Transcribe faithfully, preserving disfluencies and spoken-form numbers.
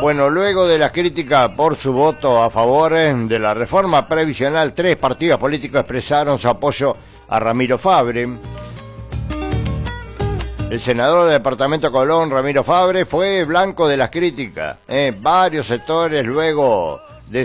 Bueno, luego de la crítica por su voto a favor de la reforma previsional, tres partidos políticos expresaron su apoyo a Ramiro Fabre. El senador del departamento Colón, Ramiro Fabre, fue blanco de las críticas. Eh, varios sectores luego